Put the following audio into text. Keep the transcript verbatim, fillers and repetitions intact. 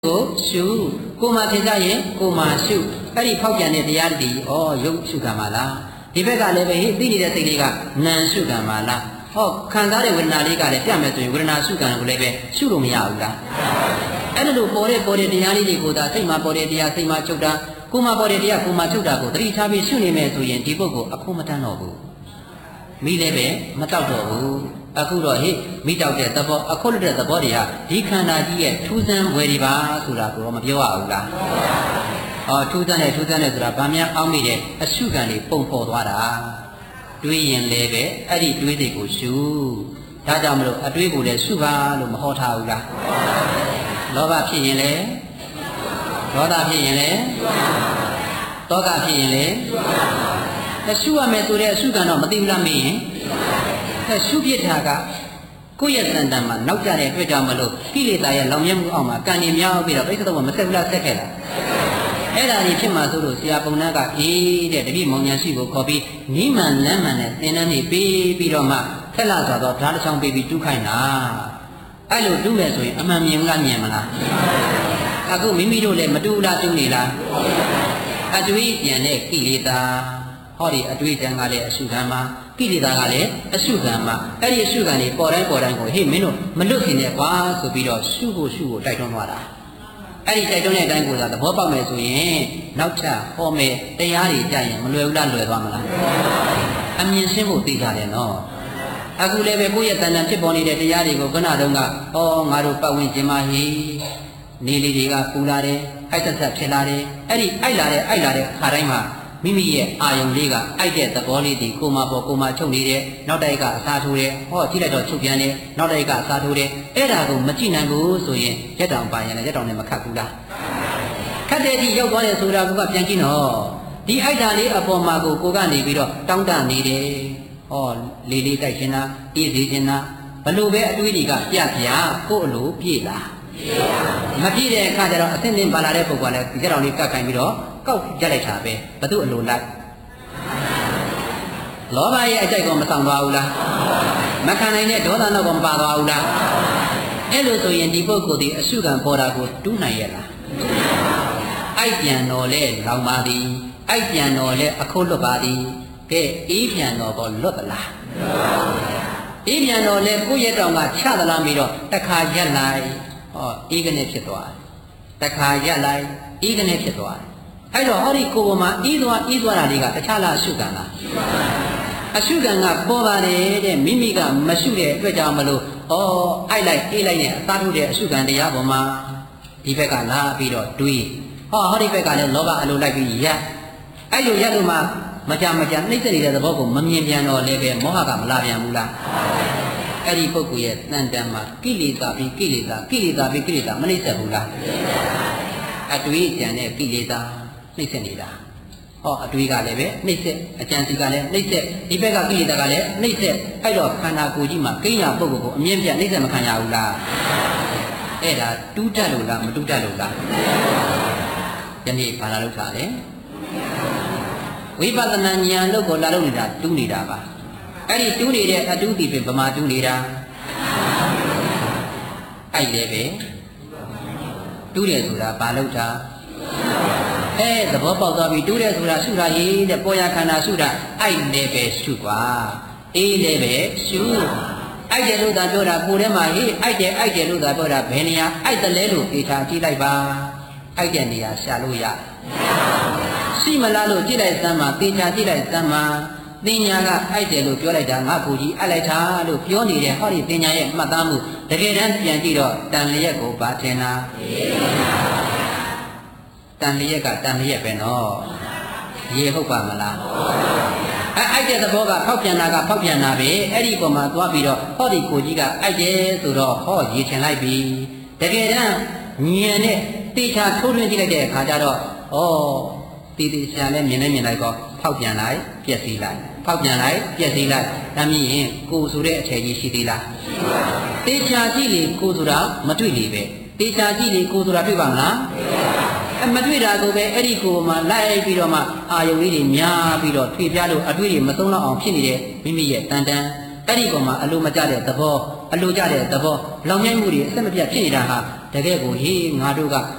ကိုရှုကိုမှထင်ကြရင်ကိုမှရှုအဲ့ဒီဖောက်ပြန်တဲ့တရားတည်းဩရုပ်ရှုကံပါလားဒီဘက်ကလည်းပဲသိနေတဲ့စိတ်လေးကနာမ်ရှုကံပါလားဟောခံစားတဲ့ဝေဒနာလေးကလည်းပြမယ်ဆိုရင်ဝေဒနာရှုကံကိုလည်းပဲရှုလို့မရဘူးလားအဲ့ဒါလို့ပေါ်တဲ့ပေါ်တဲ့တရားလေးတွေကိုသာစိတ်မှာပေါ်တဲ့တရားစိတ်မှာချုပ်တာကိုမှပေါ်တဲ့တရားကိုမှချုပ်တာကိုသတိထားပြီးရှုနေမယ်ဆိုရင်ဒီပုဂ္ဂိုလ်အခုမတန်းတော့ဘူးမိလည်းပဲမတောက်တော့ဘူးအခုတော့ဟိမိတောက်တဲ့သဘောအခုလွတ်တဲ့သဘောတွေဟာဒီခန္ဓာကြီးရဲ့ထူးဆန်းဝယ်တွေပါဆိုတာကိုတော့မပြောရဘူးလားအော်ထူးဆန်းတဲ့ထူးဆန်းတဲ့ဆိုတာဗာများအောင်းမိတဲ့အရှုခံတွေပုံဖော်သွားတာတွေးရင်လည်းပဲအဲ့ဒီတွေးတွေကိုရှုဒါကြောင့်မလို့အတွေးကိုလည်းရှုပါလို့မဟောထားဘူးလားလောဘဖြစ်ရင်လည်းဒေါသဖြစ်ရင်လည်းတောကဖြစ်ရင်လည်းအရှုရမယ်ဆိုတဲ့အရှုခံတော့မသိဘူးလားမင်းရင်ရှုပြစ်တာကကိုယ့်ရဲ့တန်တန်မှာနောက်ကျတဲ့အတွက်ကြောင့်မလို့ကိလေသာရဲ့လောင်မြဲမှုအောက်မှာကံကြီးများပြီးတော့ပြိဿတော့မဆက်ဘူးလားဆက်ခဲ့လားအဲ့ဒါကြီးဖြစ်မှဆိုလို့ဆရာပုံနာကအေးတဲ့တတိမောင်ညာရှိကိုခေါ်ပြီးနိမန်လမ်းမှန်နဲ့သင်တန်းနေပြီးပြီးတော့မှထက်လာဆိုတော့ဓာတ်တစ်ချောင်းပြီးပြီးတူးခိုင်းတာအဲ့လိုတူးမယ်ဆိုရင်အမှန်မြင်လားမြင်မလားအခုမိမိတို့လည်းမတူလားတူးနေလားအတွေ့ပြန်တဲ့ကိလေသာဟောဒီအတွေ့တန်ကလည်းအရှုခံမှာကိလေသာကလည်းအရှုခံမှာအဲ့ဒီအရှုခံတွေပေါ်တိုင်းပေါ်တိုင်းကိုဟေ့မင်းတို့မလွတ်ခင်နဲ့ကွာဆိုပြီးတော့ရှုဖို့ရှုဖို့တိုက်တွန်းသွားတာအဲ့ဒီတိုက်တွန်းတဲ့အတိုင်းကိုသာသဘောပေါက်မယ်ဆိုရင်နောက်ထပ်ဟောမယ်တရားတွေကြရင်မလွယ်ဘူးလားလွယ်သွားမလားအမြင်ရှင်းဖို့သိကြတယ်နော်အခုလည်းပဲကိုယ့်ရဲ့တဏ္ဍာဖြစ်ပေါ်နေတဲ့တရားတွေကိုခဏတုန်းကဟောငါတို့ပတ်ဝန်းကျင်မှာဟိနေလေးတွေကပူလာတယ်အိုက်သက်သက်ဖြစ်လာတယ်အဲ့ဒီအိုက်လာတဲ့အိုက်လာတဲ့ခါတိုင်းမှာမိမိရဲ့အာယုံလေးကအိုက်တဲ့သဘောလေးဒီကိုမပေါ်ကိုမချုပ်နေတယ်နောက်တိုက်ကအစားထိုးတယ်ဟောကြည့်လိုက်တော့ချုပ်ပြန်တယ်နောက်တိုက်ကအစားထိုးတယ်အဲ့ဒါကိုမကြည့်နိုင်ဘူးဆိုရင်ရက်တောင်ပါရင်လည်းရက်တောင်နဲ့မခတ်ဘူးလားခတ်တဲ့ဒီရောက်သွားတယ်ဆိုတာကပြန်ကြည့်တော့ဒီအိုက်တာလေးအပေါ်မှာကိုကိုကနေပြီးတော့တောင်းတနေတယ်ဟောလေးလေးတိုက်ရှင်တာအေးစေရှင်တာဘလို့ပဲအတွေးတွေကပြပြကို့အလိုပြေးလားမပြည့်တဲ့အခါကျတော့အသင့်သင်ပါလာတဲ့ပုဂ္ဂိုလ်ကလည်းဒီကြောင်လေးကတ်ခိုင်းပြီးတော့ကောက်ကြလိုက်တာပဲဘသူအလိုလိုက်လောဘရဲ့အကြိုက်ကောမဆောင်သွားဘူးလားမခံနိုင်တဲ့ဒေါသနောက်ကောမပါသွားဘူးလားအဲ့လိုဆိုရင်ဒီပုဂ္ဂိုလ်ဒီအရှုခံပေါ်တာကိုတူးနိုင်ရဲ့လားအိုက်ပြန်တော်လဲလောင်ပါသည်အိုက်ပြန်တော်လဲအခုလွတ်ပါသည်ကဲအေးပြန်တော်ကောလွတ်သလားအေးပြန်တော်လဲကိုယ့်ရဲ့တောင်ကချသလားပြီးတော့တခါရက်လိုက်ဟောအေးကနေဖြစ်သွားတခါရက်လိုက်အေးကနေဖြစ်သွားအဲ့တော့ဟောဒီကိုယ်ပေါ်မှာအေးသွားအေးသွားတာတွေကတခြားလားအရှုခံလားအရှုခံကပေါ်ပါတယ်တဲ့မိမိကမရှုတဲ့အတွက်ကြောင့်မလို့ဩအိုက်လိုက်အေးလိုက်နဲ့အသားထုတ်တဲ့အရှုခံတရားပေါ်မှာဒီဘက်ကလာပြီးတော့တွေးဟောဟောဒီဘက်ကလည်းလောဘအလိုလိုက်ပြီးရက်အဲ့လိုရက်လို့မှမကြမကြနှိမ့်ဆက်နေတဲ့သဘောကိုမမြင်ပြန်တော့လည်းပဲမောဟကမလာပြန်ဘူးလားအဲ့ဒီပုဂ္ဂိုလ်ရဲ့တန်တန်မှာကိလေသာပြီးကိလေသာကိလေသာပြီးကိလေသာမနှိမ့်ဆက်ဘူးလားအတွေ့အကြံတဲ့ကိလေသာနှိမ့်ဆက်နေတာဟောအတွေးကလည်းပဲနှိမ့်ဆက်အကြံစီကလည်းနှိမ့်ဆက်ဒီဘက်ကကိလေသာကလည်းနှိမ့်ဆက်အဲ့တော့ခန္ဓာကိုယ်ကြီးမှာကိညာပုဂ္ဂိုလ်ကိုအမြင့်ပြနှိမ့်ဆက်မခံရဘူးလားအဲ့ဒါတူးတက်လို့လားမတူးတက်လို့လားယနေ့ဘာလာလုပ်တာလဲဝိပဿနာဉာဏ်လို့ကိုလာလုပ်နေတာတူးနေတာပါအဲ့ဒီတူးနေတဲ့အတူးဒီပင်ဗမာတူးနေတာအဲ့လည်းပဲတူးတယ်ဆိုတာဘာလုပ်တာအဲသဘောပေါက်သွားပြီတူးတယ်ဆိုတာရှုတာရေးတဲ့ပေါ်ရခန္ဓာရှုတာအဲ့လည်းပဲရှုကွာအေးလည်းပဲရှုအဲ့တယ်လို့သာပြောတာကိုယ်ထဲမှာဟေးအဲ့တယ်အဲ့တယ်လို့သာပြောတာဘယ်နေရာအဲ့တလဲလို့အေးထားကြည့်လိုက်ပါအဲ့တဲ့နေရာရှာလို့ရရှိမလားလို့ကြည့်လိုက်စမ်းပါတေချာကြည့်လိုက်စမ်းပါသင်ညာကအဲ့တယ်လို့ပြောလိုက်တာငါကိုကြီးအဲ့လိုက်တာလို့ပြောနေတဲ့ဟောဒီသင်ညာရဲ့မှတ်သားမှုတကယ်တမ်းပြန်ကြည့်တော့တန်လျက်ကိုဘာထင်လားတန်လျက်ကတန်လျက်ပဲနော်ရေဟုတ်ပါမလားအဲ့အဲ့တဲ့သဘောကဖောက်ပြန်တာကဖောက်ပြန်တာပဲအဲ့ဒီပုံမှာသွားပြီးတော့ဟောဒီကိုကြီးကအဲ့တယ်ဆိုတော့ဟောရေထင်လိုက်ပြီတကယ်တမ်းဉာဏ်နဲ့တေချာထိုးထွင်းကြည့်လိုက်တဲ့အခါကျတော့ဩတေတေချာနဲ့မြင်နေမြင်လိုက်တော့ဖောက်ပြန်လိုက်ပြက်စီးလိုက်ဖောက်ပြန်လိုက်ပြက်စီးလိုက်ဒါမြင်ရင်ကိုဆိုတဲ့အထည်ကြီးရှိသေးလားတေချာကြည့်လေကိုဆိုတာမတွေ့လေပဲတေချာကြည့်လေကိုဆိုတာတွေ့ပါမလားအမတွေ့တာကိုပဲအဲ့ဒီကိုမှလိုက်ပြီးတော့မှအာယုံလေးတွေများပြီးတော့ထွေပြလို့အတွေ့တွေမသုံးတော့အောင်ဖြစ်နေတဲ့မိမိရဲ့တန်တန်အဲ့ဒီပုံမှာအလိုမကျတဲ့သဘောအလိုကျတဲ့သဘောလောင်မြိုက်မှုတွေအဆက်မပြတ်ဖြစ်နေတာဟာတကယ်ကိုဟေးငါတို့က